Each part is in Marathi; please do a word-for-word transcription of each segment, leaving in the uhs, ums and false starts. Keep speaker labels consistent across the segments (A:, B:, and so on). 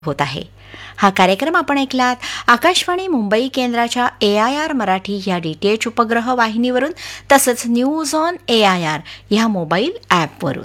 A: होत आहे. हा कार्यक्रम आपण ऐकलात आकाशवाणी मुंबई केंद्राच्या ए आय आर मराठी या डी टी एच उपग्रह वाहिनीवरून तसंच news on A I R ह्या मोबाईल ॲपवरून.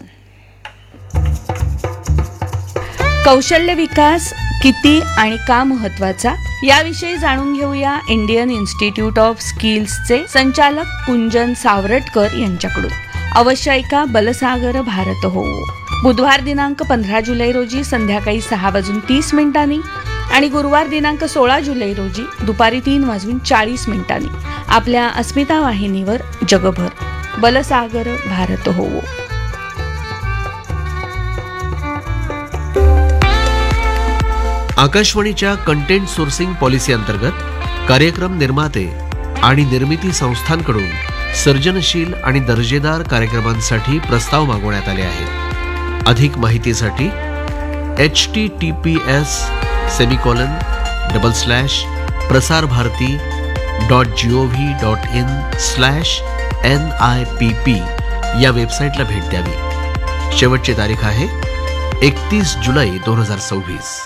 B: कौशल्य विकास किती आणि का महत्वाचा याविषयी जाणून घेऊया इंडियन इन्स्टिट्यूट ऑफ स्किल्सचे संचालक कुंजन सावरटकर यांच्याकडून. अवश्य ऐका बलसागर भारत हो. बुधवार दिनांक पंधरा जुलै रोजी संध्याकाळी सहा वाजून तीस मिनिटांनी आणि गुरुवार दिनांक सोळा जुलै रोजी दुपारी तीन वाजून चाळीस मिनिटांनी आपल्या अस्मिता वाहिनीवर जगभर बलसागर भारत हो.
C: आकाशवाणीच्या कंटेंट सोर्सिंग पॉलिसी अंतर्गत कार्यक्रम निर्माते आणि निर्मिती संस्थांकडून सर्जनशील आणि दर्जेदार कार्यक्रमांसाठी प्रस्ताव मागवण्यात आले आहेत. अधिक माहितीसाठी H T T P S semicolon double slash Prasar Bharati dot G O V dot in slash N I P P या वेबसाईटला भेट द्यावी. शेवटची तारीख आहे एकतीस जुलै दोन हजार सव्वीस.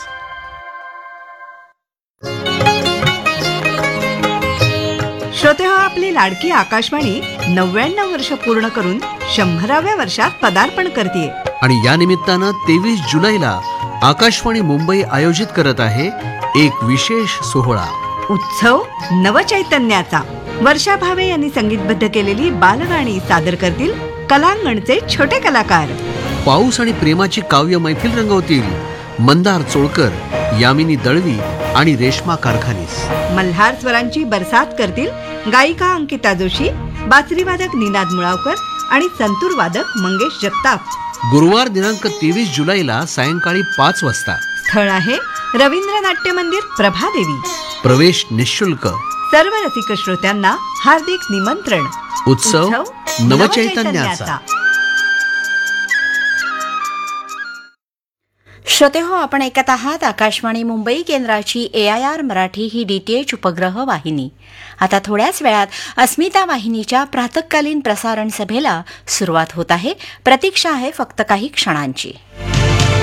D: श्रोते हो, आपली लाडकी आकाशवाणी नव्याण्णव वर्ष पूर्ण करून शंभराव्या वर्षात पदार्पण करते.
C: आणि या निमित्तानं तेवीस जुलैला आकाशवाणी मुंबई आयोजित करत आहे एक विशेष सोहळा,
D: उत्सव नवचैतन्याचा. वर्षा भावे यांनी संगीतबद्ध केलेली बालगाणी सादर करतील कलांगणचे छोटे कलाकार.
C: पाऊस आणि प्रेमाची काव्य मैफिल रंगवतील मंदार चोळकर, यामिनी दळवी आणि रेश्मा कारखानीस.
D: मल्हार स्वरांची बरसात करतील गायिका अंकिता जोशी, बासरीवादक निनाद मुळावकर आणि संतूर वादक मंगेश जगताप.
C: गुरुवार दिनांक तेवीस जुलैला सायंकाळी पाच वाजता.
D: स्थळ आहे रवींद्र नाट्य मंदिर, प्रभादेवी.
C: प्रवेश निशुल्क.
D: सर्व रसिक श्रोत्यांना हार्दिक निमंत्रण.
C: उत्सव नवचैतन्याचा.
A: श्रोते हो, आपण ऐकत आहात आकाशवाणी मुंबई केंद्राची ए I R Marathi he D T H उपग्रह वाहिनी. आता थोड्याच वेळात अस्मिता वाहिनीच्या प्रातःकालीन प्रसारण सभेला सुरुवात होत आहे. प्रतीक्षा आहे फक्त काही क्षणांची.